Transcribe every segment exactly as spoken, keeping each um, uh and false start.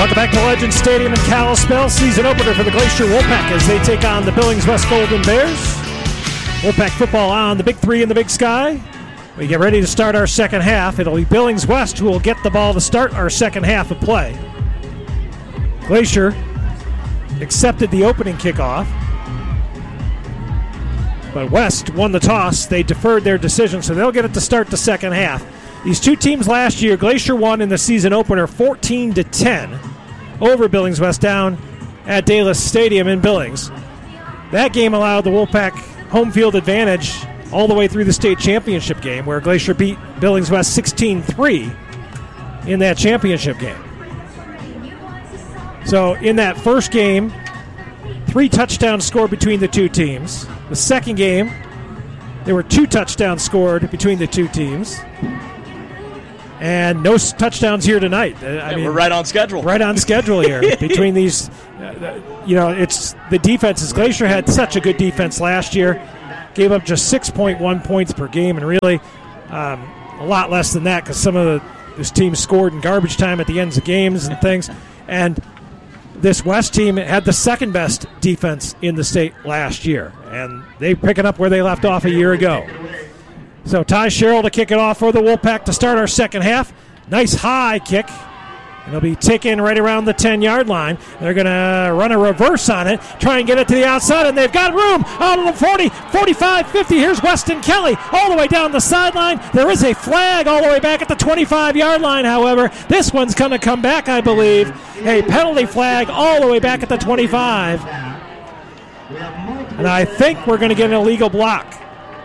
Welcome back to Legend Stadium in Kalispell. Season opener for the Glacier Wolfpack as they take on the Billings West Golden Bears. Wolfpack football on the Big Three in the Big Sky. We get ready to start our second half. It'll be Billings West who will get the ball to start our second half of play. Glacier accepted the opening kickoff, but West won the toss. They deferred their decision, so they'll get it to start the second half. These two teams last year, Glacier won in the season opener fourteen to ten over Billings West down at Daylis Stadium in Billings. That game allowed the Wolfpack home field advantage all the way through the state championship game, where Glacier beat Billings West sixteen three in that championship game. So in that first game, three touchdowns scored between the two teams. The second game, there were two touchdowns scored between the two teams. And no touchdowns here tonight. I yeah, mean, we're right on schedule. Right on schedule here between these. Uh, you know, it's the defenses. Glacier had such a good defense last year. Gave up just six point one points per game, and really um, a lot less than that because some of the, this team scored in garbage time at the ends of games and things. And this West team had the second best defense in the state last year, and they're picking up where they left off a year ago. So Ty Sherrill to kick it off for the Wolfpack to start our second half. Nice high kick. And it'll be taken right around the ten-yard line. They're going to run a reverse on it, try and get it to the outside, and they've got room out of the forty, forty-five, fifty. Here's Weston Kelly all the way down the sideline. There is a flag all the way back at the twenty-five-yard line, however. This one's going to come back, I believe. A penalty flag all the way back at the twenty-five. And I think we're going to get an illegal block.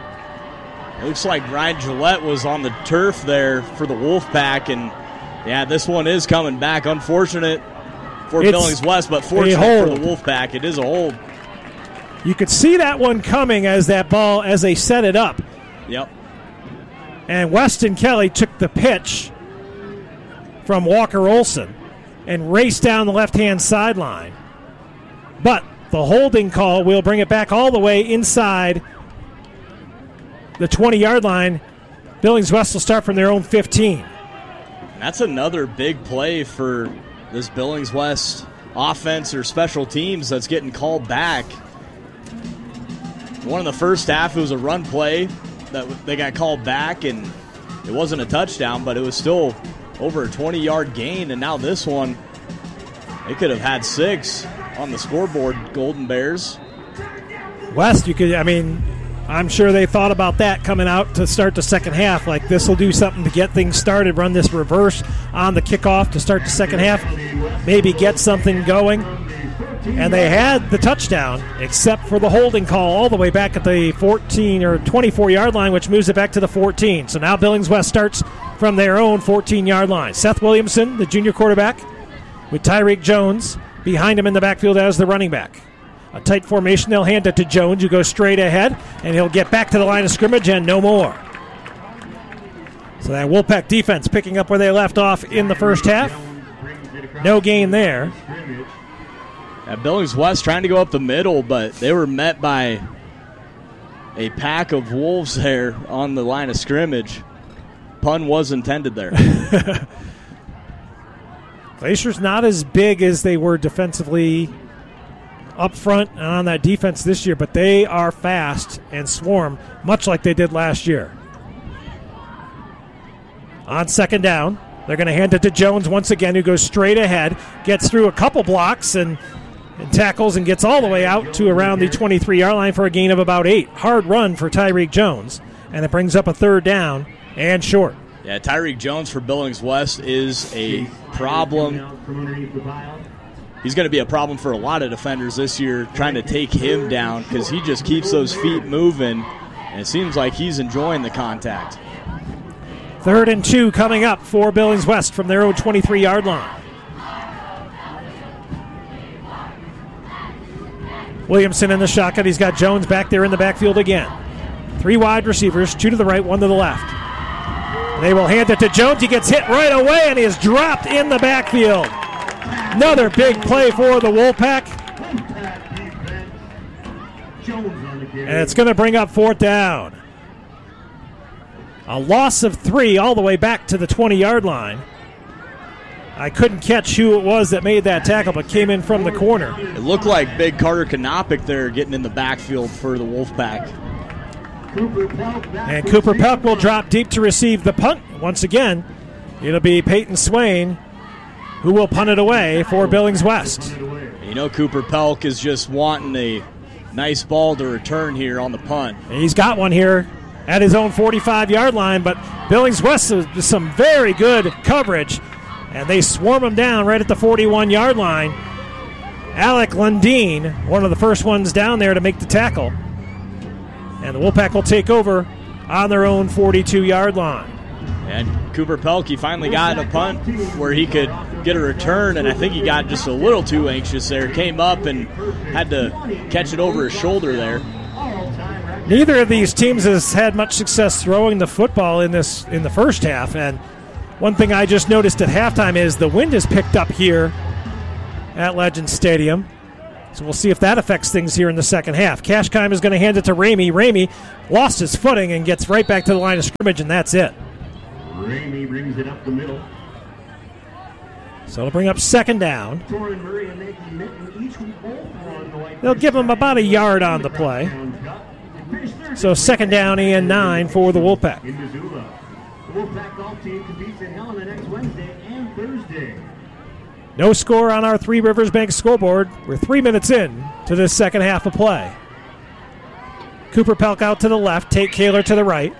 It looks like Ryan Gillette was on the turf there for the Wolfpack, and yeah, this one is coming back. Unfortunate for It's Billings West, but fortunate for the Wolfpack. It is a hold. You could see that one coming as that ball, as they set it up. Yep. And Weston Kelly took the pitch from Walker Olson and raced down the left-hand sideline. But the holding call will bring it back all the way inside the twenty-yard line. Billings West will start from their own fifteen. That's another big play for this Billings West offense or special teams that's getting called back. One in the first half, it was a run play that they got called back, and it wasn't a touchdown, but it was still over a twenty-yard gain. And now this one, they could have had six on the scoreboard, Golden Bears. West, you could, I mean, I'm sure they thought about that coming out to start the second half. Like, this will do something to get things started, run this reverse on the kickoff to start the second half, maybe get something going. And they had the touchdown, except for the holding call all the way back at the fourteen or twenty-four-yard line, which moves it back to the fourteen. So now Billings West starts from their own fourteen-yard line. Seth Williamson, the junior quarterback, with Tyreek Jones behind him in the backfield as the running back. A tight formation, they'll hand it to Jones, who goes straight ahead, and he'll get back to the line of scrimmage and no more. So that Wolfpack defense picking up where they left off in the first half. No gain there. Yeah, Billings West trying to go up the middle, but they were met by a pack of wolves there on the line of scrimmage. Pun was intended there. Glacier's not as big as they were defensively up front and on that defense this year, but they are fast and swarm, much like they did last year. On second down, they're going to hand it to Jones once again, who goes straight ahead, gets through a couple blocks and, and tackles and gets all the way out to around the twenty-three-yard line for a gain of about eight. Hard run for Tyreek Jones, and it brings up a third down and short. Yeah, Tyreek Jones for Billings West is a problem. He's going to be a problem for a lot of defenders this year, trying to take him down because he just keeps those feet moving, and it seems like he's enjoying the contact. Third and two coming up for Billings West from their own twenty-three-yard line. Williamson in the shotgun. He's got Jones back there in the backfield again. Three wide receivers, two to the right, one to the left. They will hand it to Jones. He gets hit right away, and he is dropped in the backfield. Another big play for the Wolfpack. And it's going to bring up fourth down. A loss of three all the way back to the twenty-yard line. I couldn't catch who it was that made that tackle, but came in from the corner. It looked like big Carter Knopick there getting in the backfield for the Wolfpack. And Cooper Pelk will drop deep to receive the punt. Once again, it'll be Peyton Swain who will punt it away for Billings West. You know Cooper Pelk is just wanting a nice ball to return here on the punt. And he's got one here at his own forty-five-yard line, but Billings West is some very good coverage, and they swarm him down right at the forty-one-yard line. Alec Lundeen, one of the first ones down there to make the tackle. And the Wolfpack will take over on their own forty-two-yard line. And Cooper Pelk, he finally got a punt where he could get a return, and I think he got just a little too anxious there. Came up and had to catch it over his shoulder there. Neither of these teams has had much success throwing the football in this in the first half. And one thing I just noticed at halftime is the wind has picked up here at Legend Stadium. So we'll see if that affects things here in the second half. Kashkheim is going to hand it to Ramey. Ramey lost his footing and gets right back to the line of scrimmage, and that's it. Ramey brings it up the middle. So it'll bring up second down. They'll give him about a yard on the play. So second down and nine for the Wolfpack. The Wolfpack golf team competes in Helena next Wednesday and Thursday. No score on our Three Rivers Bank scoreboard. We're three minutes in to this second half of play. Cooper Pelk out to the left, Tate Kaler to the right.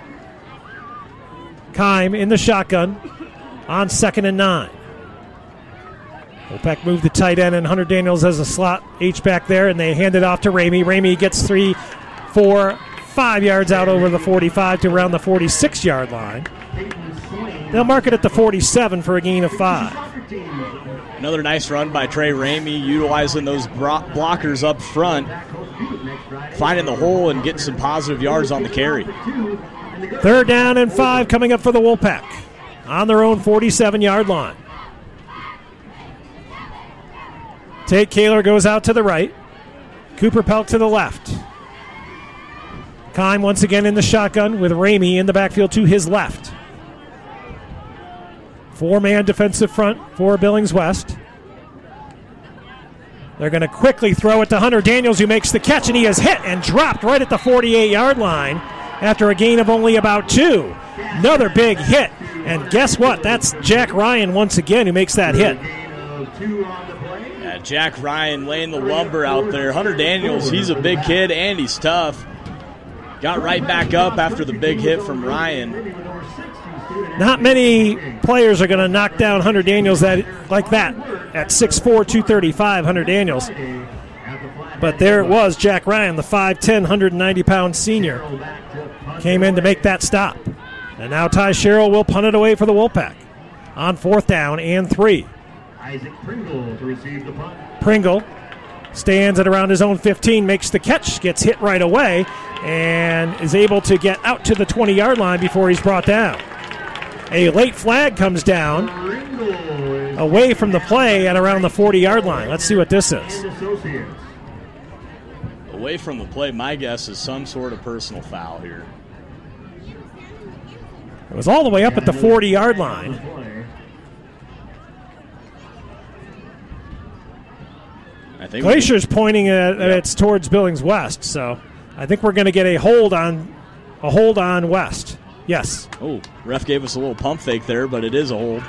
Keim in the shotgun on second and nine. Wolfpack moved the tight end, and Hunter Daniels has a slot H-back there, and they hand it off to Ramey. Ramey gets three, four, five yards out over the forty-five to around the forty-six-yard line. They'll mark it at the forty-seven for a gain of five. Another nice run by Trey Ramey, utilizing those blockers up front, finding the hole and getting some positive yards on the carry. Third down and five coming up for the Wolfpack on their own forty-seven-yard line. Tate Kaler goes out to the right. Cooper Pelk to the left. Keim once again in the shotgun with Ramey in the backfield to his left. Four-man defensive front for Billings West. They're going to quickly throw it to Hunter Daniels, who makes the catch, and he is hit and dropped right at the forty-eight-yard line after a gain of only about two. Another big hit. And guess what? That's Jack Ryan once again who makes that hit. Yeah, Jack Ryan laying the lumber out there. Hunter Daniels, he's a big kid and he's tough. Got right back up after the big hit from Ryan. Not many players are going to knock down Hunter Daniels that like that at six four, two thirty-five, Hunter Daniels. But there it was, Jack Ryan, the five ten, one hundred ninety pound senior, came in to make that stop. And now Ty Sherrill will punt it away for the Wolfpack on fourth down and three. Isaac Pringle to receive the punt. Pringle stands at around his own fifteen, makes the catch, gets hit right away, and is able to get out to the twenty-yard line before he's brought down. A late flag comes down away from the play at around the forty-yard line. Let's see what this is. Away from the play, my guess is some sort of personal foul here. It was all the way up at the forty-yard line. I think Glacier's pointing at, at it's towards Billings West, so I think we're going to get a hold on a hold on West. Yes. Oh, ref gave us a little pump fake there, but it is a hold.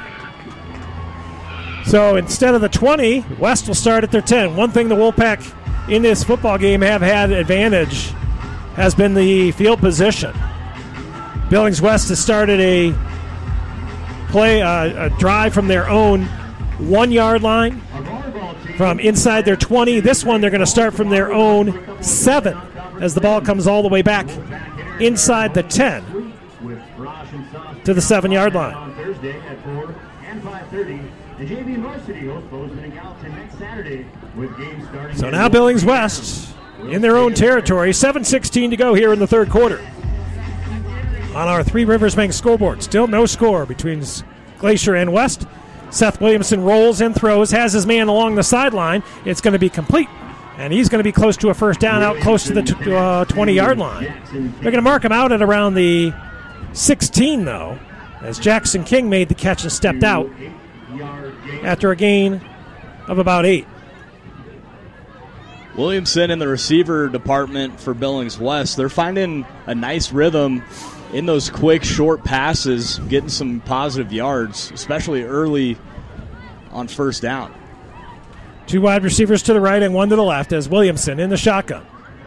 So instead of the twenty, West will start at their ten. One thing the Wolfpack in this football game have had advantage has been the field position. Billings West has started a play, uh, a drive from their own one-yard line, from inside their twenty. This one they're going to start from their own seven as the ball comes all the way back inside the ten to the seven-yard line. So now Billings West in their own territory. seven sixteen to go here in the third quarter. On our Three Rivers Bank scoreboard, still no score between Glacier and West. Seth Williamson rolls and throws, has his man along the sideline. It's going to be complete, and he's going to be close to a first down out close to the t- uh, twenty-yard line. They're going to mark him out at around the sixteen, though, as Jackson King made the catch and stepped out after a gain of about eight. Williamson in the receiver department for Billings West, they're finding a nice rhythm in those quick, short passes, getting some positive yards, especially early on first down. Two wide receivers to the right and one to the left as Williamson in the shotgun.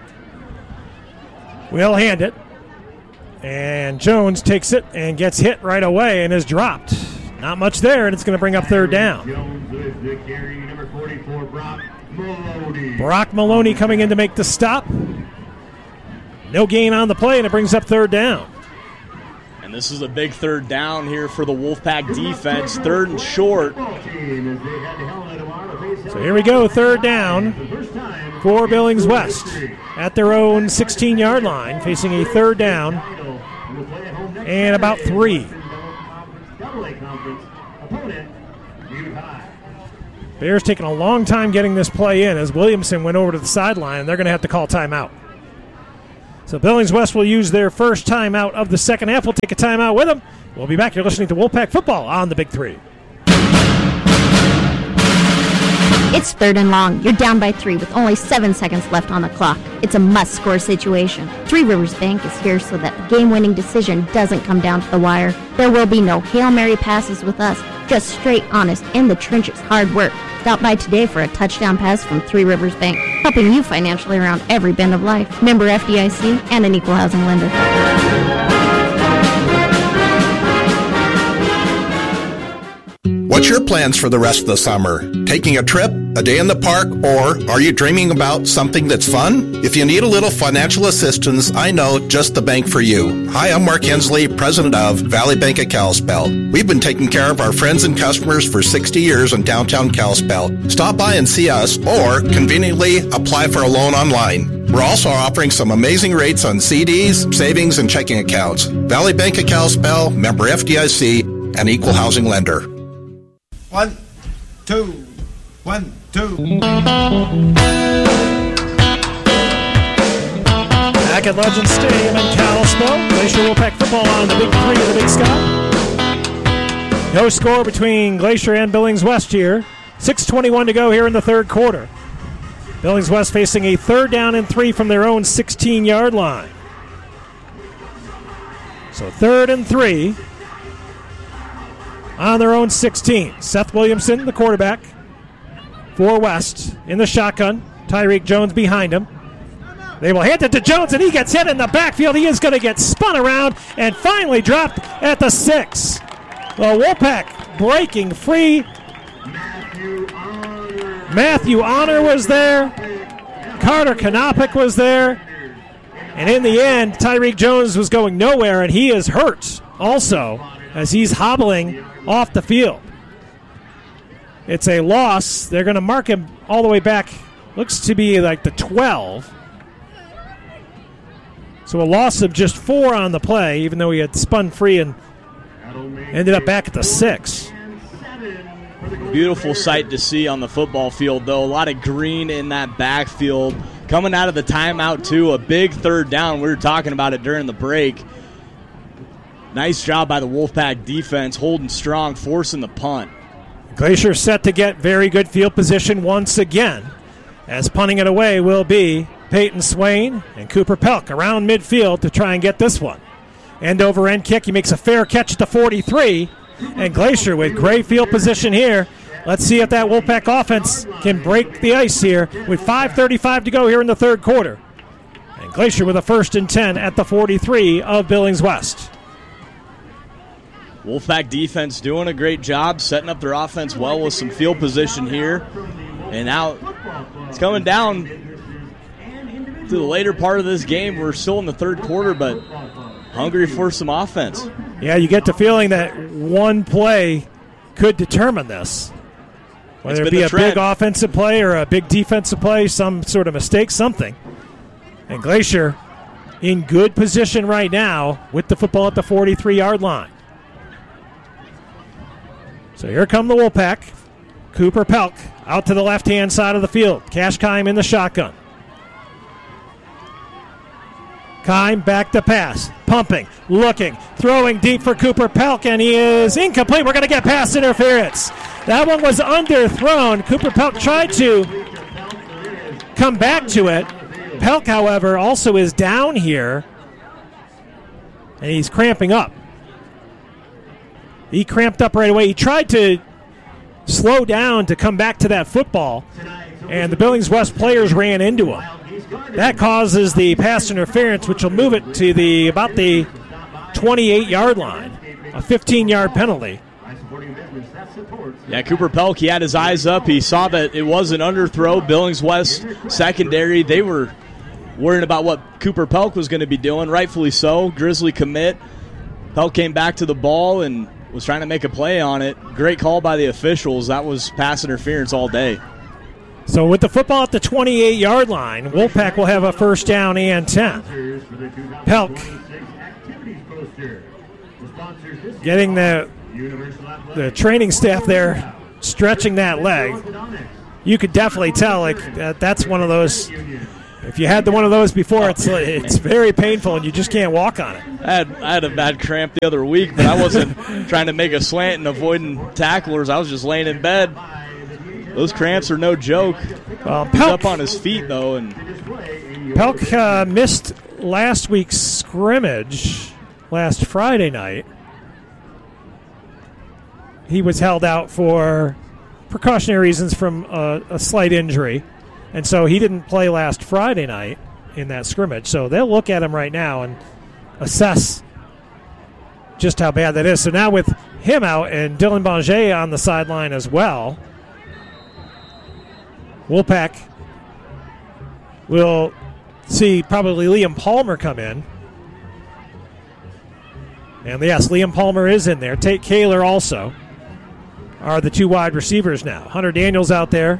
Will hand it. And Jones takes it and gets hit right away and is dropped. Not much there, and it's going to bring up third down. Brock Maloney coming in to make the stop. No gain on the play, and it brings up third down. And this is a big third down here for the Wolfpack defense. Third and short. So here we go, third down for Billings West at their own sixteen-yard line, facing a third down and about three. Bears taking a long time getting this play in as Williamson went over to the sideline, and they're going to have to call timeout. So Billings West will use their first timeout of the second half. We'll take a timeout with them. We'll be back. You're listening to Wolfpack Football on the Big Three. It's third and long. You're down by three with only seven seconds left on the clock. It's a must-score situation. Three Rivers Bank is here so that the game-winning decision doesn't come down to the wire. There will be no Hail Mary passes with us, just straight, honest, in the trenches hard work. Stop by today for a touchdown pass from Three Rivers Bank, helping you financially around every bend of life. Member F D I C and an equal housing lender. What's your plans for the rest of the summer? Taking a trip, a day in the park, or are you dreaming about something that's fun? If you need a little financial assistance, I know just the bank for you. Hi, I'm Mark Hensley, president of Valley Bank of Kalispell. We've been taking care of our friends and customers for sixty years in downtown Kalispell. Stop by and see us, or conveniently apply for a loan online. We're also offering some amazing rates on C Ds, savings, and checking accounts. Valley Bank of Kalispell, member F D I C, and equal housing lender. One, two, one, two. Back at Legends Stadium in Kalispell, Glacier Wolfpack football on the Big Three of the Big Sky. No score between Glacier and Billings West here. six twenty-one to go here in the third quarter. Billings West facing a third down and three from their own sixteen-yard line. So third and three on their own sixteen. Seth Williamson, the quarterback for West, in the shotgun. Tyreek Jones behind him. They will hand it to Jones, and he gets hit in the backfield. He is going to get spun around and finally dropped at the six. The Wolfpack breaking free. Matthew Honor was there. Carter Kanopic was there. And in the end, Tyreek Jones was going nowhere, and he is hurt also as he's hobbling off the field. It's a loss. They're going to mark him all the way back. Looks to be like the twelve. So a loss of just four on the play, even though he had spun free and ended up back at the six. Beautiful sight to see on the football field, though. A lot of green in that backfield. Coming out of the timeout, too, a big third down. We were talking about it during the break. Nice job by the Wolfpack defense, holding strong, forcing the punt. Glacier set to get very good field position once again, as punting it away will be Peyton Swain and Cooper Pelk around midfield to try and get this one. End over end kick. He makes a fair catch at the forty-three. And Glacier with great field position here. Let's see if that Wolfpack offense can break the ice here with five thirty-five to go here in the third quarter. And Glacier with a first and ten at the forty-three of Billings West. Wolfpack defense doing a great job, setting up their offense well with some field position here. And now it's coming down to the later part of this game. We're still in the third quarter, but hungry for some offense. Yeah, you get the feeling that one play could determine this. Whether it be a big offensive play or a big defensive play, some sort of mistake, something. And Glacier in good position right now with the football at the forty-three-yard line. So here come the Wolfpack. Cooper Pelk out to the left-hand side of the field. Cash Kime in the shotgun. Kime back to pass. pumping, looking, throwing deep for Cooper Pelk, and he is incomplete. We're going to get pass interference. That one was underthrown. Cooper Pelk tried to come back to it. Pelk, however, also is down here, and he's cramping up. He cramped up right away. He tried to slow down to come back to that football, and the Billings West players ran into him. That causes the pass interference, which will move it to the about the twenty-eight-yard line, a fifteen-yard penalty. Yeah, Cooper Pelk, he had his eyes up. He saw that it was an underthrow. Billings West secondary, they were worrying about what Cooper Pelk was going to be doing, rightfully so. Grizzly commit. Pelk came back to the ball and was trying to make a play on it. Great call by the officials. That was pass interference all day. So with the football at the twenty-eight-yard line, Wolfpack will have a first down and ten. Pelk getting the the training staff there stretching that leg. You could definitely tell like that, that's one of those. If you had the one of those before, it's it's very painful and you just can't walk on it. I had, I had a bad cramp the other week, but I wasn't trying to make a slant and avoiding tacklers. I was just laying in bed. Those cramps are no joke. Well, He's Pelk, up on his feet, though. And Pelk uh, missed last week's scrimmage last Friday night. He was held out for precautionary reasons from a, a slight injury. And so he didn't play last Friday night in that scrimmage. So they'll look at him right now and assess just how bad that is. So now with him out and Dylan Bonget on the sideline as well, Wolfpack will see probably Liam Palmer come in. And yes, Liam Palmer is in there. Tate Kaler also are the two wide receivers now. Hunter Daniels out there.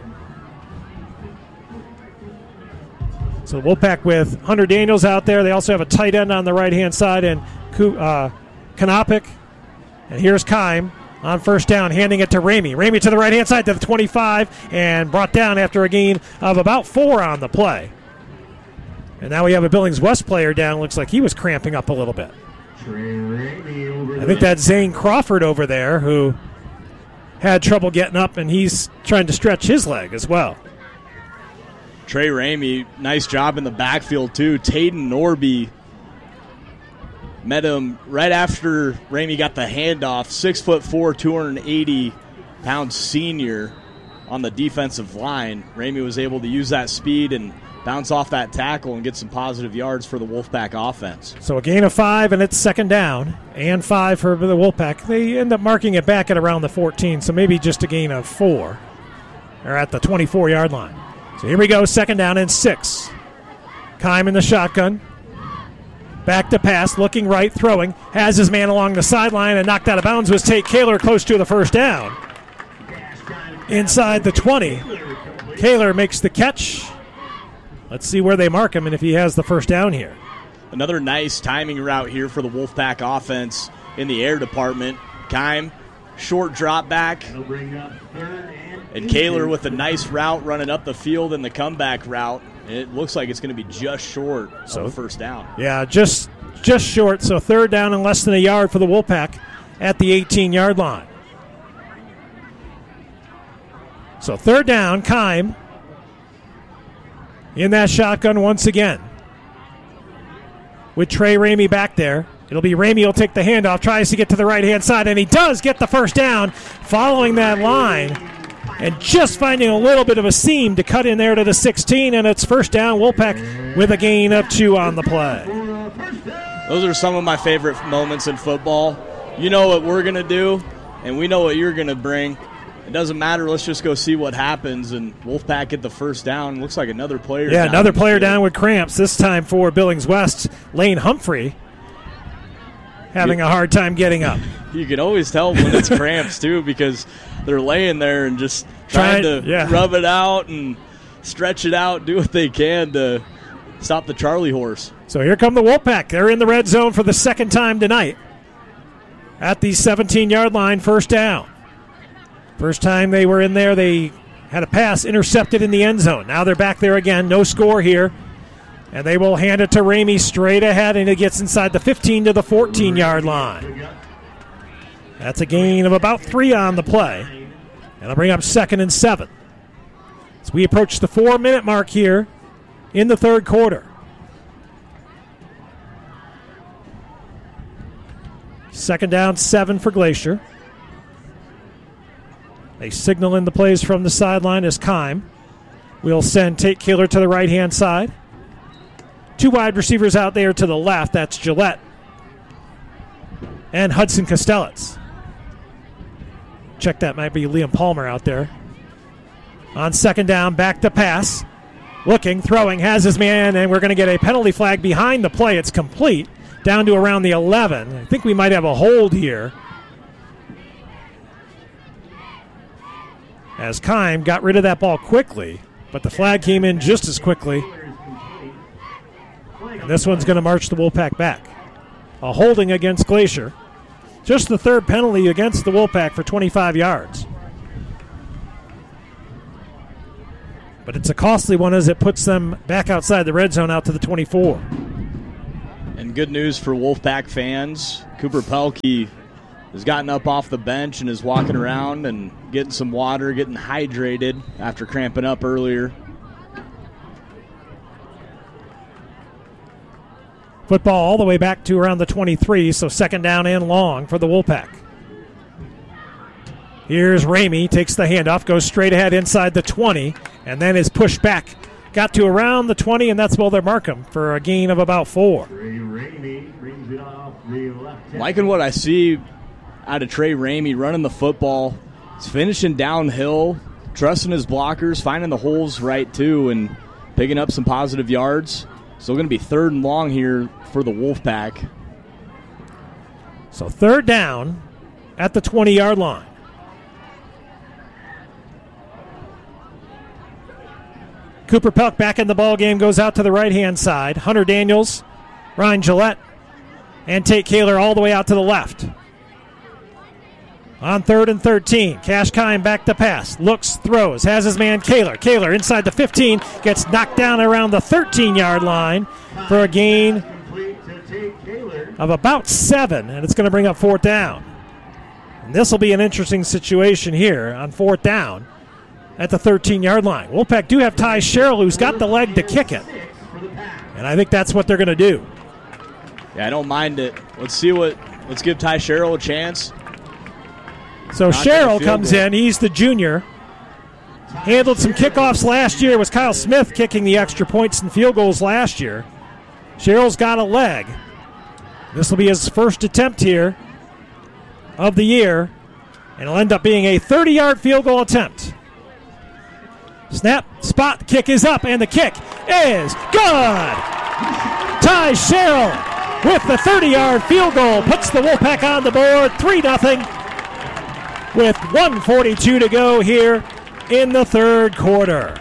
So Wolfpack with Hunter Daniels out there. They also have a tight end on the right-hand side and uh, Kanopik. And here's Kime on first down, handing it to Ramey. Ramey to the right-hand side to the twenty-five and brought down after a gain of about four on the play. And now we have a Billings West player down. Looks like he was cramping up a little bit. I think that's Zane Crawford over there who had trouble getting up, and he's trying to stretch his leg as well. Trey Ramey, nice job in the backfield, too. Tayden Norby met him right after Ramey got the handoff. Six foot four, two hundred eighty pound senior on the defensive line. Ramey was able to use that speed and bounce off that tackle and get some positive yards for the Wolfpack offense. So a gain of five, and it's second down, and five for the Wolfpack. They end up marking it back at around the fourteen, so maybe just a gain of four. They're at the twenty-four-yard line. So here we go, second down and six. Kime in the shotgun. Back to pass, looking right, throwing. Has his man along the sideline and knocked out of bounds was Tate Kaler close to the first down. Inside the twenty. Kaler makes the catch. Let's see where they mark him and if he has the first down here. Another nice timing route here for the Wolfpack offense in the air department. Kime, short drop back. And Kaler with a nice route running up the field in the comeback route. It looks like it's going to be just short so, of first down. Yeah, just just short. So third down and less than a yard for the Wolfpack at the eighteen-yard line. So third down, Kime in that shotgun once again. With Trey Ramey back there. It'll be Ramey will take the handoff, tries to get to the right-hand side, and he does get the first down following that line. And just finding a little bit of a seam to cut in there to the sixteen, and it's first down. Wolfpack with a gain of two on the play. Those are some of my favorite moments in football. You know what we're going to do, and we know what you're going to bring. It doesn't matter. Let's just go see what happens. And Wolfpack get the first down. Looks like another player Yeah, down another player field. down with cramps, this time for Billings West. Lane Humphrey having a hard time getting up. You can always tell when it's cramps, too, because they're laying there and just trying Try, to yeah. rub it out and stretch it out, do what they can to stop the Charlie horse. So here come the Wolfpack. They're in the red zone for the second time tonight. At the seventeen-yard line, first down. First time they were in there, they had a pass intercepted in the end zone. Now they're back there again. No score here And they will hand it to Ramey straight ahead, and it gets inside the fifteen to the fourteen-yard line. That's a gain of about three on the play. And it'll bring up second and seven. As we approach the four-minute mark here in the third quarter. Second down, seven for Glacier. They signal in the plays from the sideline as Kime will send Tate Kaler to the right-hand side. Two wide receivers out there to the left. That's Gillette and Hudson Costellitz. Check that, might be Liam Palmer out there. On second down, back to pass. Looking, throwing, has his man, and we're going to get a penalty flag behind the play. It's complete, down to around the eleven. I think we might have a hold here, as Kime got rid of that ball quickly, but the flag came in just as quickly. And this one's going to march the Wolfpack back. A holding against Glacier. Just the third penalty against the Wolfpack for twenty-five yards. But it's a costly one as it puts them back outside the red zone out to the twenty-four. And good news for Wolfpack fans. Cooper Pelkey has gotten up off the bench and is walking around and getting some water, getting hydrated after cramping up earlier. Football all the way back to around the twenty-three, so second down and long for the Wolfpack. Here's Ramey, takes the handoff, goes straight ahead inside the twenty, and then is pushed back. Got to around the twenty, and that's where they'll mark him for a gain of about four. Liking what I see out of Trey Ramey running the football. He's finishing downhill, trusting his blockers, finding the holes right too, and picking up some positive yards. Still going to be third and long here for the Wolfpack. So third down at the twenty-yard line. Cooper Pelk back in the ball game, goes out to the right-hand side. Hunter Daniels, Ryan Gillette, and Tate Kaler all the way out to the left. On third and thirteen, Cash Kime back to pass. Looks, throws, has his man Kaler. Kaler inside the fifteen, gets knocked down around the thirteen-yard line for a gain of about seven, and it's going to bring up fourth down. And this will be an interesting situation here on fourth down at the thirteen-yard line. Wolfpack do have Ty Sherrill, who's got the leg to kick it, and I think that's what they're going to do. Yeah, I don't mind it. Let's see what. Let's give Ty Sherrill a chance. So Sherrill comes in. He's the junior. Handled some kickoffs last year. It was Kyle Smith kicking the extra points and field goals last year. Sherrill's got a leg. This will be his first attempt here of the year, and it'll end up being a thirty-yard field goal attempt. Snap, spot, kick is up, and the kick is good! Ty Sherrill with the thirty-yard field goal puts the Wolfpack on the board, three nothing. With one forty-two to go here in the third quarter.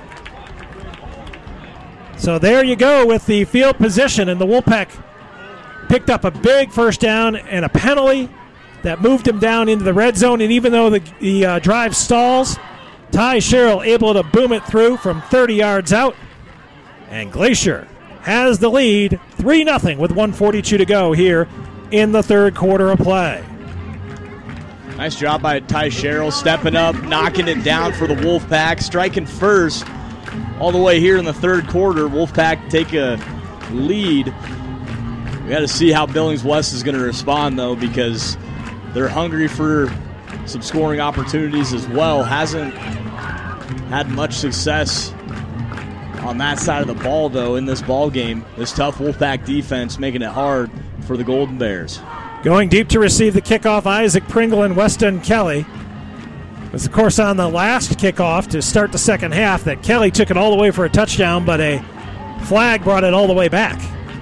So there you go with the field position, and the Wolfpack picked up a big first down and a penalty that moved him down into the red zone, and even though the, the uh, drive stalls, Ty Sherrill able to boom it through from thirty yards out, and Glacier has the lead three nothing with one forty-two to go here in the third quarter of play. Nice job by Ty Sherrill, stepping up, knocking it down for the Wolfpack, striking first all the way here in the third quarter. Wolfpack take a lead. We got to see how Billings West is going to respond, though, because they're hungry for some scoring opportunities as well. Hasn't had much success on that side of the ball, though, in this ball game. This tough Wolfpack defense making it hard for the Golden Bears. Going deep to receive the kickoff, Isaac Pringle and Weston Kelly. It was, of course, on the last kickoff to start the second half that Kelly took it all the way for a touchdown, but a flag brought it all the way back.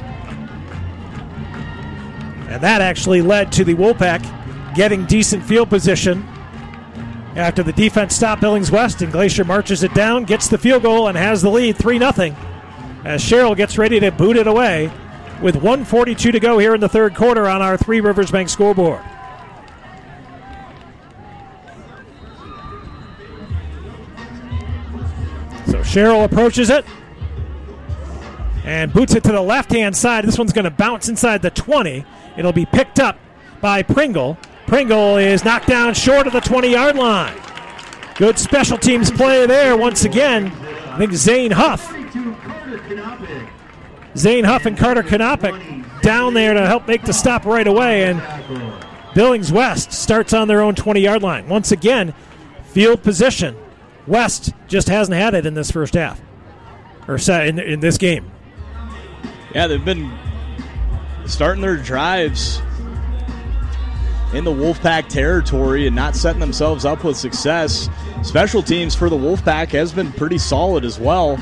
And that actually led to the Wolfpack getting decent field position after the defense stopped Billings West, and Glacier marches it down, gets the field goal, and has the lead three nothing as Sherrill gets ready to boot it away with one forty-two to go here in the third quarter on our Three Rivers Bank scoreboard. So Sherrill approaches it. and boots it to the left-hand side. This one's going to bounce inside the twenty. It'll be picked up by Pringle. Pringle is knocked down short of the twenty-yard line. Good special teams play there once again. I think Zane Huff. Zane Huff and Carter Knopick down there to help make the stop right away, and Billings West starts on their own twenty-yard line. Once again, field position. West just hasn't had it in this first half, or in, in this game. Yeah, they've been starting their drives in the Wolfpack territory and not setting themselves up with success. Special teams for the Wolfpack has been pretty solid as well.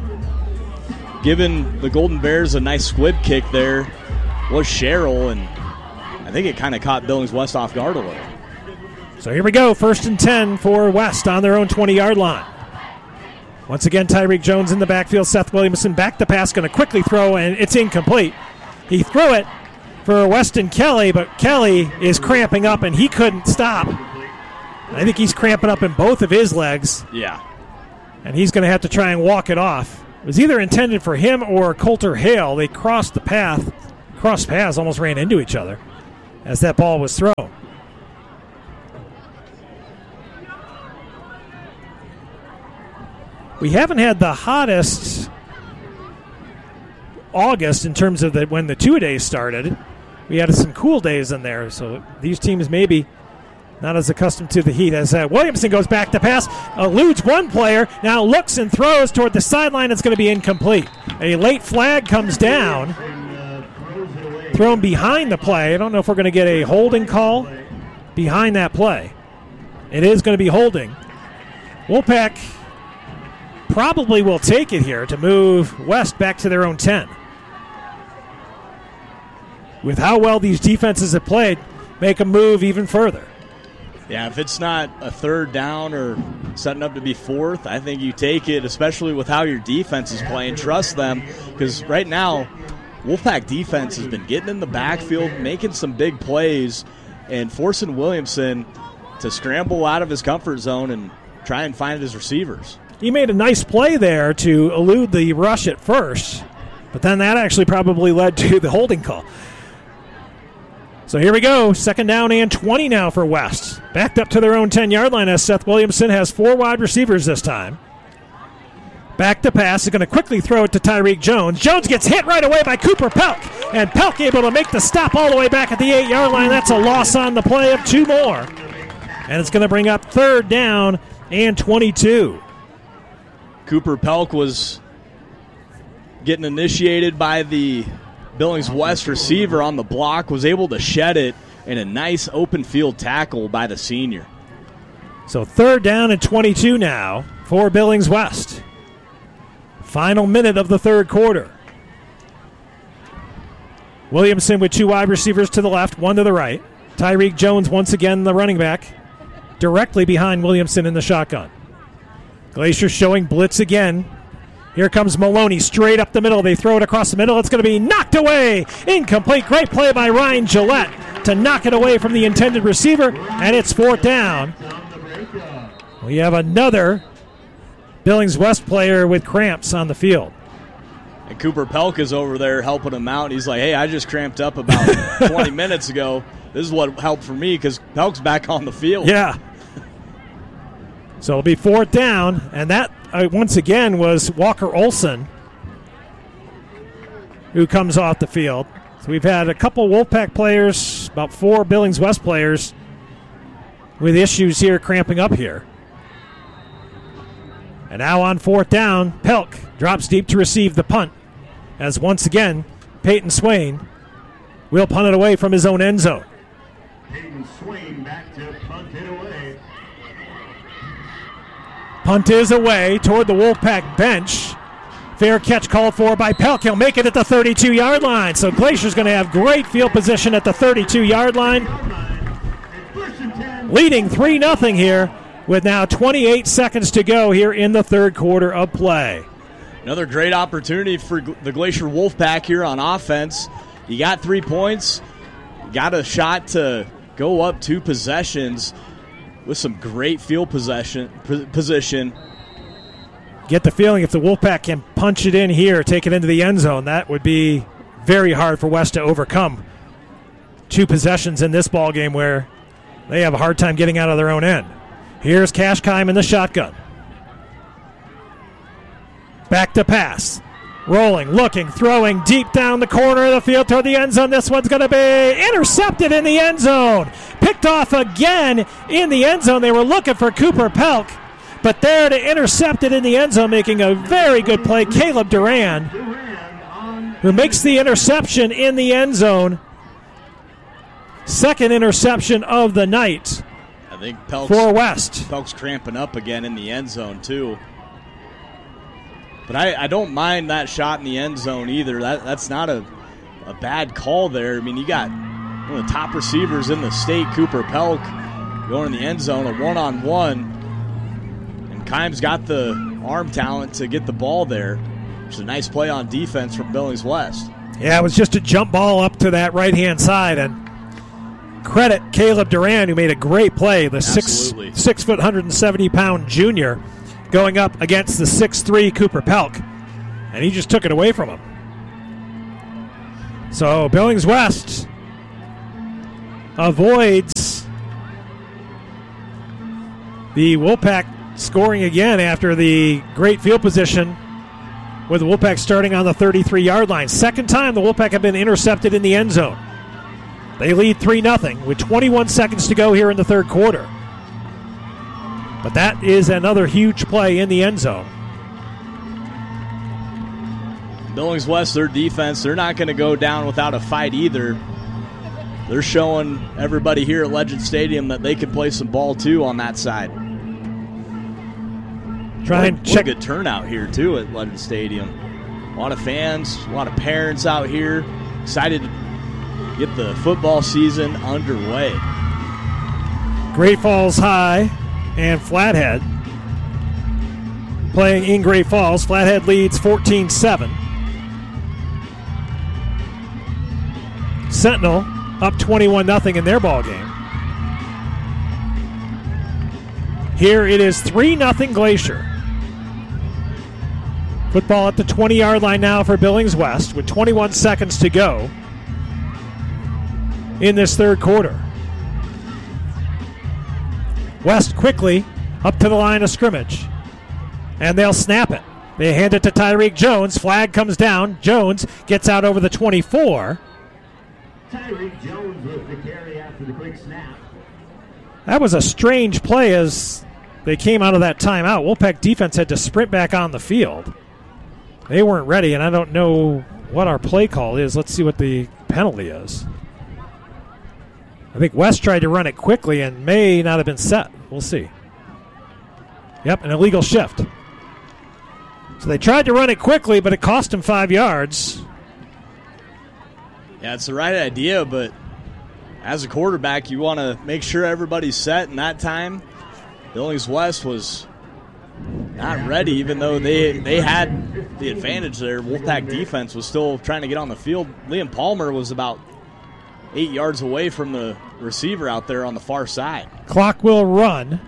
Giving the Golden Bears a nice squib kick there was Sherrill, and I think it kind of caught Billings West off guard a little. So here we go, first and ten for West on their own twenty-yard line. Once again, Tyreek Jones in the backfield. Seth Williamson back to pass, going to quickly throw, and it's incomplete. He threw it for Weston Kelly, but Kelly is cramping up, and he couldn't stop. I think he's cramping up in both of his legs. Yeah. And he's going to have to try and walk it off. It was either intended for him or Coulter Hale. They crossed the path, crossed paths, almost ran into each other as that ball was thrown. We haven't had the hottest August in terms of the, when the two-a-days started. We had some cool days in there, so these teams maybe not as accustomed to the heat. As uh, Williamson goes back to pass, eludes one player, now looks and throws toward the sideline. It's going to be incomplete. A late flag comes down, thrown behind the play. I don't know if we're going to get a holding call behind that play. It is going to be holding. Wolfpack probably will take it here to move West back to their own ten. With how well these defenses have played, make a move even further. Yeah, if it's not a third down or setting up to be fourth, I think you take it, especially with how your defense is playing. Trust them, because right now, Wolfpack defense has been getting in the backfield, making some big plays, and forcing Williamson to scramble out of his comfort zone and try and find his receivers. He made a nice play there to elude the rush at first, but then that actually probably led to the holding call. So here we go, second down and twenty now for West. Backed up to their own ten-yard line as Seth Williamson has four wide receivers this time. Back to pass, is going to quickly throw it to Tyreek Jones. Jones gets hit right away by Cooper Pelk, and Pelk able to make the stop all the way back at the eight-yard line. That's a loss on the play of two more. And it's going to bring up third down and twenty-two. Cooper Pelk was getting initiated by the Billings West receiver on the block, was able to shed it in a nice open field tackle by the senior. So third down and twenty-two now for Billings West. Final minute of the third quarter. Williamson with two wide receivers to the left, one to the right. Tyreek Jones once again the running back, directly behind Williamson in the shotgun. Glacier showing blitz again. Here comes Maloney straight up the middle. They throw it across the middle. It's going to be knocked away. Incomplete. Great play by Ryan Gillette to knock it away from the intended receiver, and it's fourth down. We have another Billings West player with cramps on the field. And Cooper Pelk is over there helping him out. He's like, hey, I just cramped up about twenty minutes ago. This is what helped for me because Pelk's back on the field. Yeah. So it'll be fourth down, and that, uh, once again, was Walker Olson who comes off the field. So we've had a couple Wolfpack players, about four Billings West players, with issues here cramping up here. And now on fourth down, Pelk drops deep to receive the punt, as once again, Peyton Swain will punt it away from his own end zone. Peyton Swain back to punt it away. Punt is away toward the Wolfpack bench. Fair catch called for by Pelk. He'll make it at the thirty-two-yard line. So Glacier's going to have great field position at the thirty-two-yard line. Leading three nothing here with now twenty-eight seconds to go here in the third quarter of play. Another great opportunity for the Glacier Wolfpack here on offense. You got three points. You got a shot to go up two possessions with some great field possession position. get the feeling if the Wolfpack can punch it in here, take it into the end zone, that would be very hard for West to overcome. Two possessions in this ball game where they have a hard time getting out of their own end. Here's Kashkheim in the shotgun. Back to pass. Rolling, looking, throwing deep down the corner of the field toward the end zone. This one's going to be intercepted in the end zone. Picked off again in the end zone. They were looking for Cooper Pelk, but there to intercept it in the end zone, making a very good play. Caleb Duran, who makes the interception in the end zone. Second interception of the night I think Pelk's, for West. Pelk's cramping up again in the end zone, too. But I, I don't mind that shot in the end zone either. That That's not a, a bad call there. I mean, you got one of the top receivers in the state, Cooper Pelk, going in the end zone, a one-on-one. And Keim's got the arm talent to get the ball there. Which is a nice play on defense from Billings West. Yeah, it was just a jump ball up to that right-hand side, and credit Caleb Duran, who made a great play, the six, six foot, one hundred seventy pound junior, going up against the six three Cooper Pelk, and he just took it away from him. So Billings West avoids the Wolfpack scoring again after the great field position, with the Wolfpack starting on the thirty-three yard line. Second time the Wolfpack have been intercepted in the end zone. They lead three nothing with twenty-one seconds to go here in the third quarter. But that is another huge play in the end zone. Billings West, their defense, they're not going to go down without a fight either. They're showing everybody here at Legend Stadium that they can play some ball too on that side. Try and check. What a good turnout here too at Legend Stadium. A lot of fans, a lot of parents out here excited to get the football season underway. Great Falls High and Flathead playing in Great Falls. Flathead leads fourteen seven. Sentinel up twenty-one nothing in their ball game. Here it is three nothing Glacier. Football at the twenty yard line now for Billings West with twenty-one seconds to go in this third quarter. West quickly up to the line of scrimmage, and they'll snap it. They hand it to Tyreek Jones. Flag comes down. Jones gets out over the twenty-four. Tyreek Jones with the carry after the quick snap. That was a strange play as they came out of that timeout. Wolfpack defense had to sprint back on the field. They weren't ready, and I don't know what our play call is. Let's see what the penalty is. I think West tried to run it quickly and may not have been set. We'll see. Yep, an illegal shift. So they tried to run it quickly, but it cost them five yards. Yeah, it's the right idea, but as a quarterback, you want to make sure everybody's set, and that time Billings West was not ready, even though they they had the advantage there. Wolfpack defense was still trying to get on the field. Liam Palmer was about eight yards away from the receiver out there on the far side. Clock will run,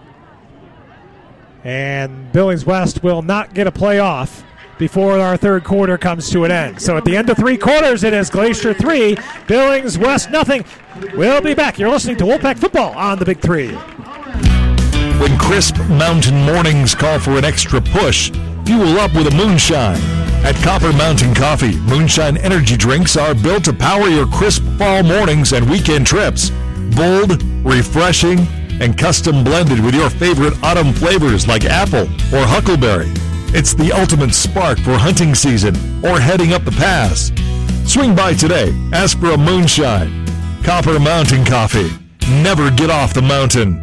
and Billings West will not get a play off before our third quarter comes to an end. So at the end of three quarters, it is Glacier three, Billings West nothing. We'll be back. You're listening to Wolfpack Football on the Big Three. When crisp mountain mornings call for an extra push, fuel up with a moonshine. At Copper Mountain Coffee, moonshine energy drinks are built to power your crisp fall mornings and weekend trips. Bold, refreshing, and custom blended with your favorite autumn flavors like apple or huckleberry. It's the ultimate spark for hunting season or heading up the pass. Swing by today. Ask for a moonshine. Copper Mountain Coffee. Never get off the mountain.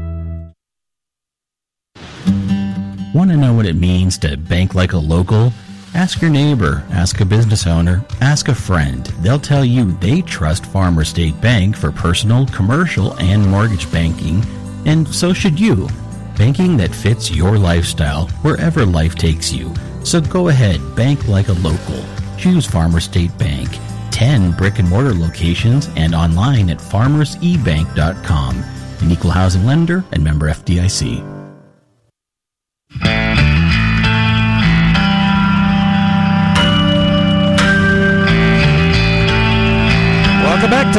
Want to know what it means to bank like a local? Ask your neighbor, ask a business owner, ask a friend. They'll tell you they trust Farmer State Bank for personal, commercial, and mortgage banking, and so should you. Banking that fits your lifestyle wherever life takes you. So go ahead, bank like a local. Choose Farmer State Bank. ten brick and mortar locations and online at farmers e bank dot com. An equal housing lender and member F D I C.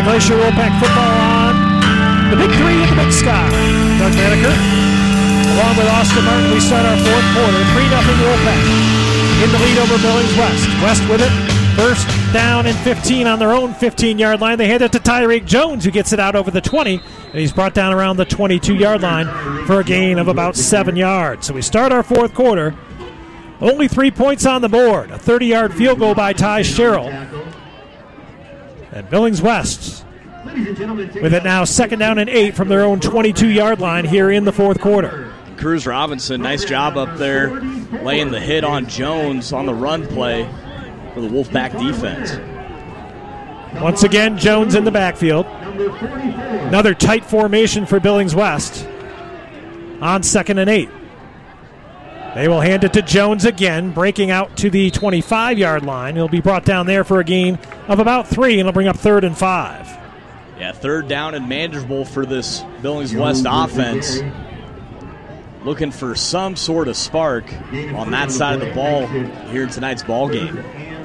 of Glacier Wolfpack football on the Big Three in the Big Sky. Doug Maneker, along with Austin Martin, we start our fourth quarter. three nothing Wolfpack in the lead over Billings West. West with it. First down and fifteen on their own fifteen-yard line. They hand it to Tyreek Jones, who gets it out over the twenty, and he's brought down around the twenty-two-yard line for a gain of about seven yards. So we start our fourth quarter. Only three points on the board. A thirty-yard field goal by Ty Sherrill. And Billings West with it now second down and eight from their own twenty-two-yard line here in the fourth quarter. Cruz Robinson, nice job up there laying the hit on Jones on the run play for the Wolfpack defense. Once again, Jones in the backfield. Another tight formation for Billings West on second and eight. They will hand it to Jones again, breaking out to the twenty-five-yard line. He'll be brought down there for a gain of about three, and it'll bring up third and five. Yeah, third down and manageable for this Billings West offense. Looking for some sort of spark on that side of the ball here in tonight's ball game.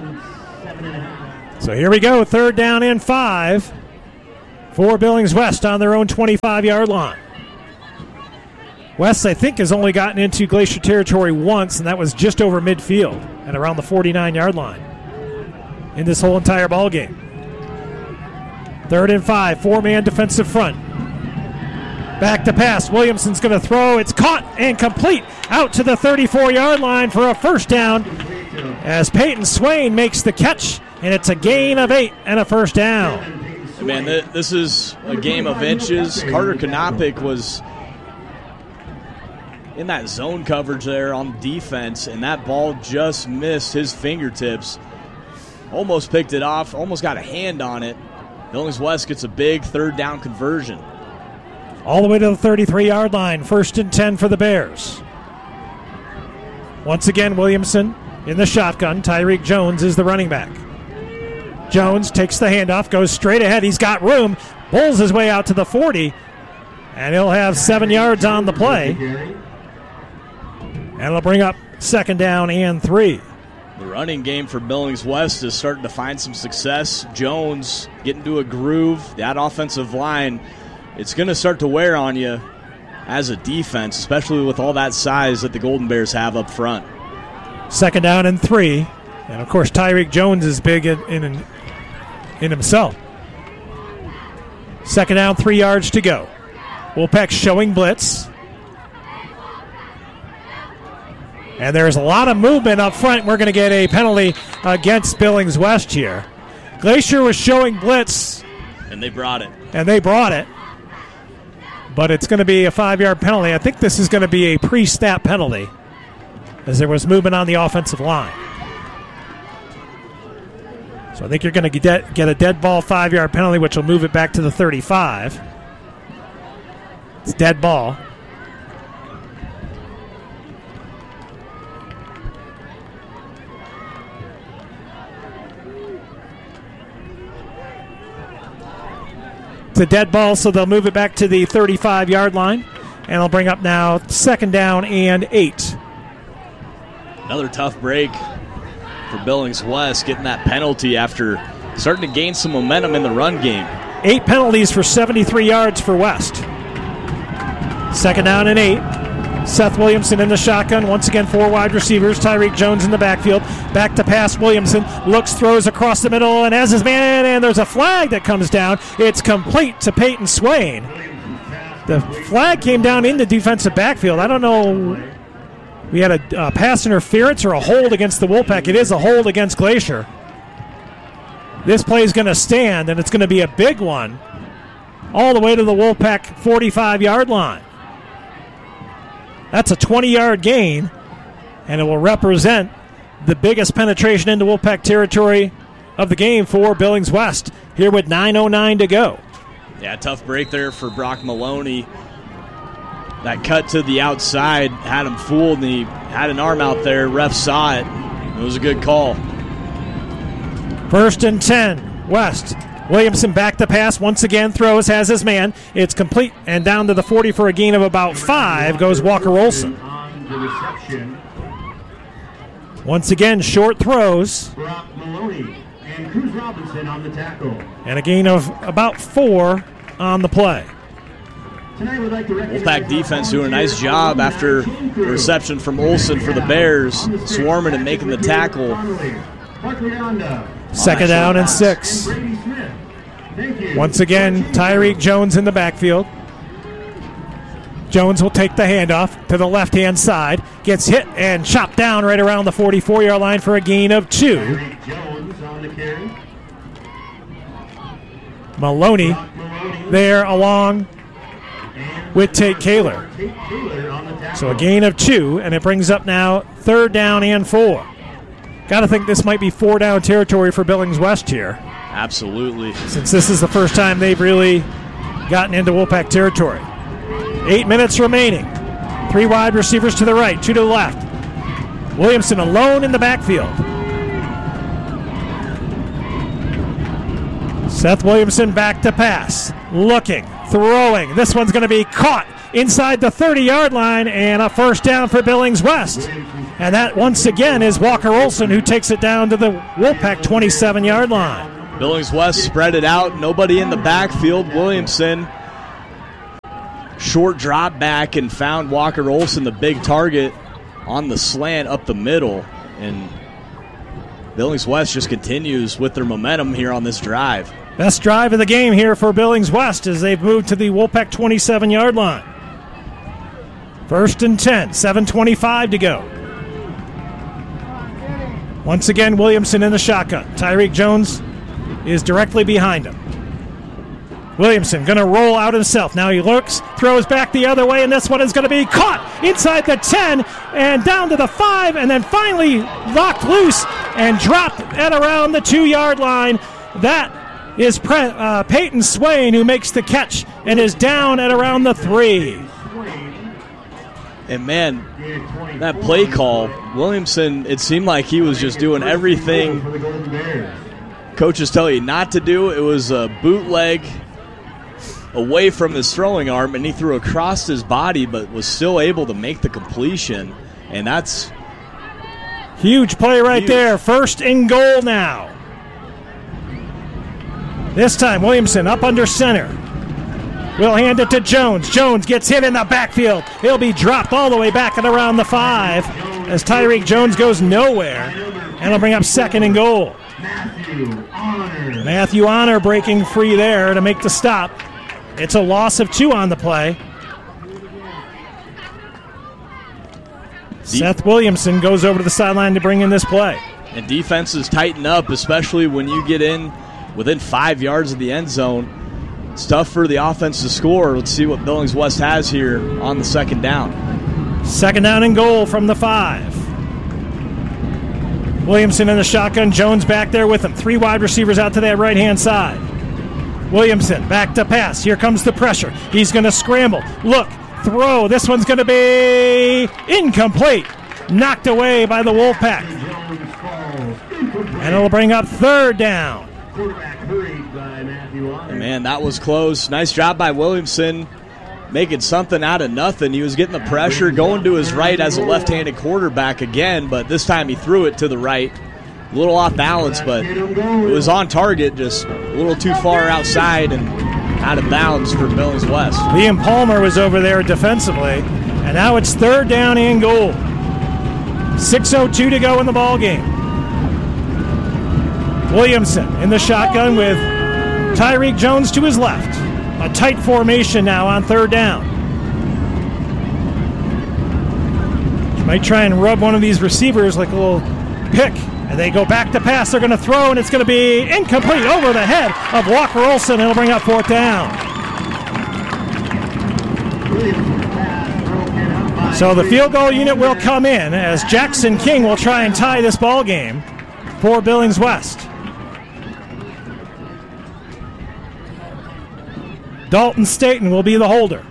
So here we go, third down and five for Billings West on their own twenty-five-yard line. West, I think, has only gotten into Glacier territory once, and that was just over midfield and around the forty-nine-yard line in this whole entire ball game. Third and five, four-man defensive front. Back to pass. Williamson's going to throw. It's caught and complete out to the thirty-four-yard line for a first down as Peyton Swain makes the catch, and it's a gain of eight and a first down. Man, th- this is a game of inches. Carter Konopik was in that zone coverage there on defense, and that ball just missed his fingertips. Almost picked it off, almost got a hand on it. Billings West gets a big third down conversion. All the way to the thirty-three-yard line, first and ten for the Bears. Once again, Williamson in the shotgun. Tyreek Jones is the running back. Jones takes the handoff, goes straight ahead. He's got room, pulls his way out to the forty, and he'll have seven yards on the play. And it'll bring up second down and three. The running game for Billings West is starting to find some success. Jones getting to a groove. That offensive line, it's going to start to wear on you as a defense, especially with all that size that the Golden Bears have up front. Second down and three. And, of course, Tyreek Jones is big in, in, in himself. Second down, three yards to go. Wolfpack showing blitz. And there's a lot of movement up front. We're going to get a penalty against Billings West here. Glacier was showing blitz. And they brought it. And they brought it. But it's going to be a five-yard penalty. I think this is going to be a pre-snap penalty as there was movement on the offensive line. So I think you're going to get, get a dead ball five-yard penalty, which will move it back to the thirty-five. It's dead ball. It's a dead ball, so they'll move it back to the thirty-five-yard line, and it'll bring up now second down and eight. Another tough break for Billings West, getting that penalty after starting to gain some momentum in the run game. Eight penalties for seventy-three yards for West. Second down and eight. Seth Williamson in the shotgun. Once again, four wide receivers. Tyreek Jones in the backfield. Back to pass. Williamson looks, throws across the middle, and has his man, and there's a flag that comes down. It's complete to Peyton Swain. The flag came down in the defensive backfield. I don't know. We had a uh, pass interference or a hold against the Wolfpack. It is a hold against Glacier. This play is going to stand, and it's going to be a big one all the way to the Wolfpack forty-five-yard line. That's a twenty-yard gain, and it will represent the biggest penetration into Wolfpack territory of the game for Billings West here with nine oh nine to go. Yeah, tough break there for Brock Maloney. That cut to the outside had him fooled, and he had an arm out there. Ref saw it. It was a good call. First and ten, West. Williamson back to pass. Once again, throws, has his man. It's complete, and down to the forty for a gain of about five goes Walker Olson. Once again, short throws. And Cruz Robinson on the tackle. And a gain of about four on the play. Tonight we'd like to recognize Wolfpack defense doing a nice job after the reception from Olsen for the Bears, swarming and making the tackle. Second down and six. Once again, Tyreek Jones in the backfield. Jones will take the handoff to the left-hand side. Gets hit and chopped down right around the forty-four-yard line for a gain of two. Maloney there along with Tate Kaler. So a gain of two, and it brings up now third down and four. Got to think this might be four-down territory for Billings West here. Absolutely. Since this is the first time they've really gotten into Wolfpack territory. Eight minutes remaining. Three wide receivers to the right, two to the left. Williamson alone in the backfield. Seth Williamson back to pass. Looking, throwing. This one's going to be caught inside the thirty-yard line, and a first down for Billings West. And that, once again, is Walker Olson, who takes it down to the Wolfpack twenty-seven-yard line. Billings West spread it out. Nobody in the backfield. Williamson, short drop back, and found Walker Olson, the big target, on the slant up the middle. And Billings West just continues with their momentum here on this drive. Best drive of the game here for Billings West as they've moved to the Wolfpack twenty-seven-yard line. First and ten, seven twenty-five to go. Once again, Williamson in the shotgun. Tyreek Jones is directly behind him. Williamson going to roll out himself. Now he looks, throws back the other way, and this one is going to be caught inside the ten and down to the five, and then finally locked loose and dropped at around the two-yard line. That is Pre- uh, Peyton Swain who makes the catch and is down at around the three. And, man, that play call, Williamson, it seemed like he was just doing everything coaches tell you not to do. It was a bootleg away from his throwing arm, and he threw across his body but was still able to make the completion. And that's huge play right huge. there. First and goal now. This time, Williamson up under center. We'll hand it to Jones. Jones gets hit in the backfield. He'll be dropped all the way back at around the five as Tyreek Jones goes nowhere. And it'll bring up second and goal. Matthew Honor. Matthew Honor breaking free there to make the stop. It's a loss of two on the play. Seth Williamson goes over to the sideline to bring in this play. And defenses tighten up, especially when you get in within five yards of the end zone. It's tough for the offense to score. Let's see what Billings West has here on the second down. Second down and goal from the five. Williamson in the shotgun. Jones back there with him. Three wide receivers out to that right-hand side. Williamson back to pass. Here comes the pressure. He's going to scramble. Look, throw. This one's going to be incomplete. Knocked away by the Wolfpack. And it'll bring up third down. Man, that was close. Nice job by Williamson, making something out of nothing. He was getting the pressure, going to his right as a left-handed quarterback again, but this time he threw it to the right. A little off balance, but it was on target, just a little too far outside and out of bounds for Billings West. Liam Palmer was over there defensively, and now it's third down and goal. six oh two to go in the ball game. Williamson in the shotgun with Tyreek Jones to his left. A tight formation now on third down. Might try and rub one of these receivers like a little pick. And they go back to pass. They're going to throw, and it's going to be incomplete over the head of Walker Olson. It'll bring up fourth down. So the field goal unit will come in as Jackson King will try and tie this ball game for Billings West. Dalton Staten will be the holder.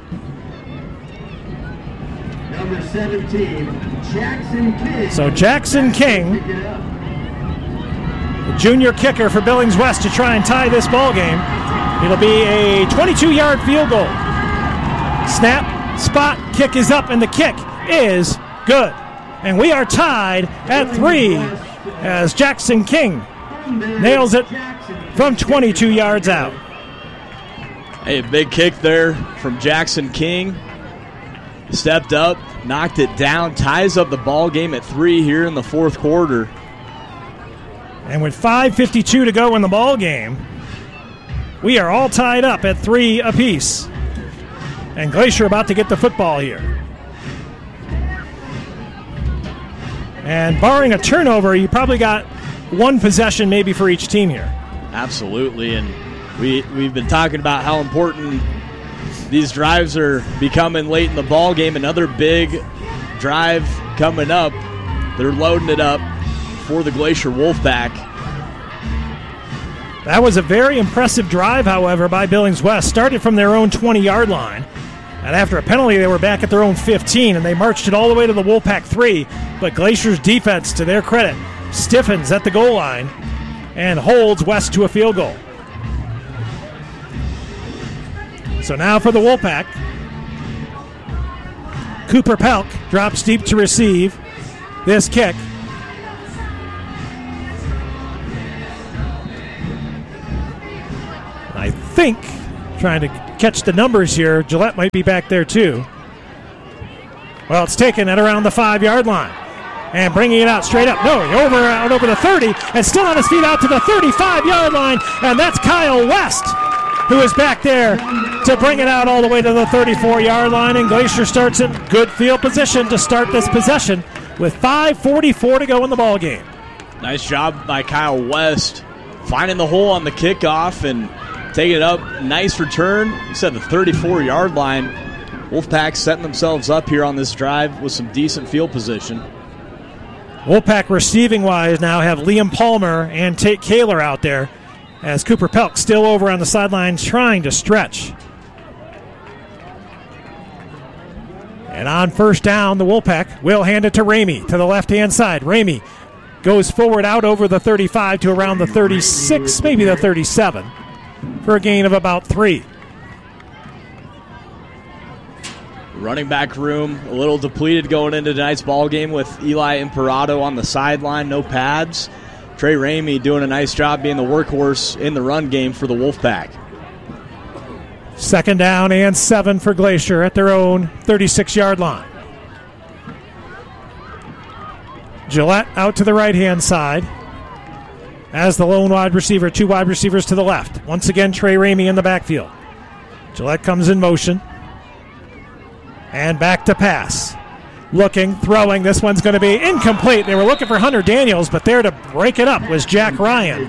Number seventeen, Jackson King. So Jackson King, the junior kicker for Billings West, to try and tie this ball game. It'll be a twenty-two-yard field goal. Snap, spot, kick is up, and the kick is good. And we are tied at three as Jackson King nails it from twenty-two yards out. Hey, big kick there from Jackson King. Stepped up, knocked it down, ties up the ball game at three here in the fourth quarter. And with five fifty-two to go in the ball game, we are all tied up at three apiece. And Glacier about to get the football here. And barring a turnover, you probably got one possession maybe for each team here. Absolutely, and we, we've been talking about how important these drives are becoming late in the ball game. Another big drive coming up. They're loading it up for the Glacier Wolfpack. That was a very impressive drive, however, by Billings West. Started from their own twenty-yard line. And after a penalty, they were back at their own fifteen, and they marched it all the way to the Wolfpack three. But Glacier's defense, to their credit, stiffens at the goal line and holds West to a field goal. So now for the Wolfpack. Cooper Pelk drops deep to receive this kick. I think, trying to catch the numbers here, Gillette might be back there too. Well, it's taken at around the five-yard line. And bringing it out straight up. No, over out over the thirty, and still on his feet out to the thirty-five-yard line. And that's Kyle West, who is back there to bring it out all the way to the thirty-four-yard line. And Glacier starts in good field position to start this possession with five forty-four to go in the ball game. Nice job by Kyle West finding the hole on the kickoff and taking it up. Nice return. He said the thirty-four-yard line. Wolfpack setting themselves up here on this drive with some decent field position. Wolfpack receiving-wise now have Liam Palmer and Tate Kaler out there, as Cooper Pelk still over on the sidelines trying to stretch. And on first down, the Wolfpack will hand it to Ramey to the left-hand side. Ramey goes forward out over the thirty-five to around the thirty-six, maybe the thirty-seven, for a gain of about three. Running back room a little depleted going into tonight's ball game with Eli Imperato on the sideline, no pads. Trey Ramey doing a nice job being the workhorse in the run game for the Wolfpack. Second down and seven for Glacier at their own thirty-six-yard line. Gillette out to the right-hand side as the lone wide receiver, two wide receivers to the left. Once again, Trey Ramey in the backfield. Gillette comes in motion. And back to pass. Looking, throwing. This one's going to be incomplete. They were looking for Hunter Daniels, but there to break it up was Jack Ryan.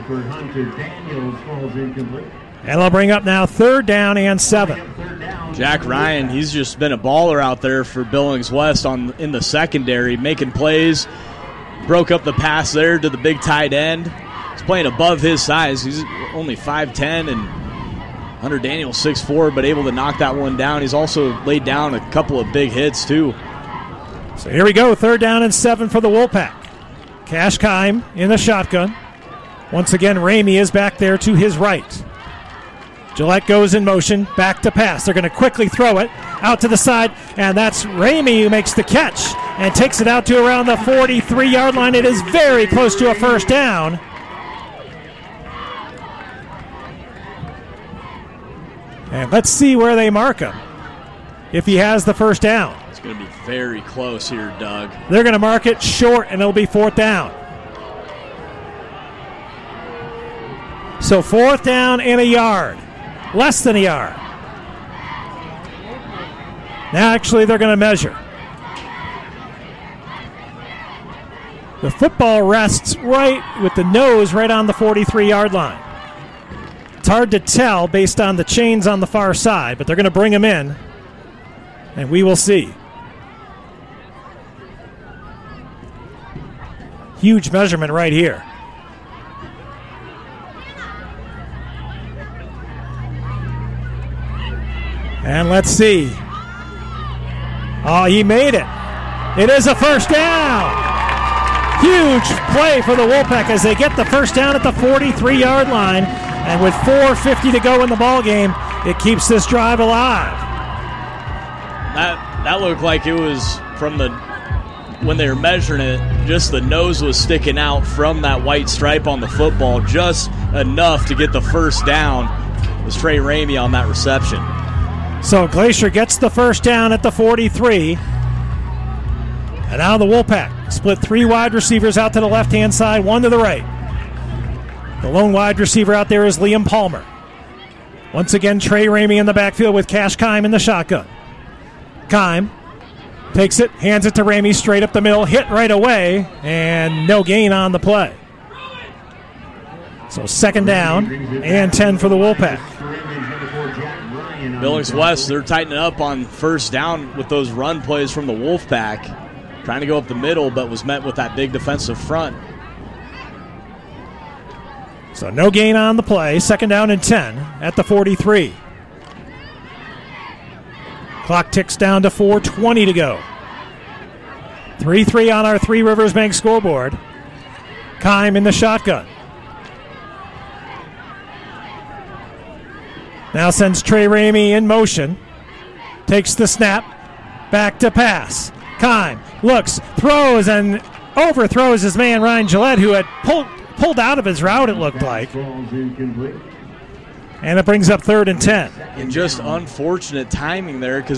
And they'll bring up now third down and seven. Jack Ryan, he's just been a baller out there for Billings West on in the secondary, making plays. Broke up the pass there to the big tight end. He's playing above his size. He's only five ten, and Hunter Daniels six four, but able to knock that one down. He's also laid down a couple of big hits, too. So here we go, third down and seven for the Wolfpack. Cash Kime in the shotgun. Once again, Ramey is back there to his right. Gillette goes in motion, back to pass. They're going to quickly throw it out to the side, and that's Ramey who makes the catch and takes it out to around the forty-three-yard line. It is very close to a first down. And let's see where they mark him if he has the first down. It's going to be very close here, Doug. They're going to mark it short, and it'll be fourth down. So fourth down and a yard. Less than a yard. Now actually they're going to measure. The football rests right with the nose right on the forty-three-yard line. It's hard to tell based on the chains on the far side, but they're going to bring him in, and we will see. Huge measurement right here. And let's see. Oh, he made it. It is a first down. Huge play for the Wolfpack as they get the first down at the forty-three-yard line. And with four fifty to go in the ball game, it keeps this drive alive. That that looked like it was from the when they were measuring it, just the nose was sticking out from that white stripe on the football, just enough to get the first down. It was Trey Ramey on that reception. So Glacier gets the first down at the forty-three. And now the Wolfpack split three wide receivers out to the left-hand side, one to the right. The lone wide receiver out there is Liam Palmer. Once again, Trey Ramey in the backfield with Cash Kime in the shotgun. Kime takes it, hands it to Ramey straight up the middle, hit right away, and no gain on the play. So second down and ten for the Wolfpack. Billings West, they're tightening up on first down with those run plays from the Wolfpack. Trying to go up the middle, but was met with that big defensive front. So no gain on the play. Second down and ten at the forty-three. Clock ticks down to four twenty to go. three three on our Three Rivers Bank scoreboard. Kime in the shotgun. Now sends Trey Ramey in motion. Takes the snap. Back to pass. Kime looks, throws, and overthrows his man Ryan Gillette, who had pulled pulled out of his route, it looked like. And it brings up third and ten. And just unfortunate timing there because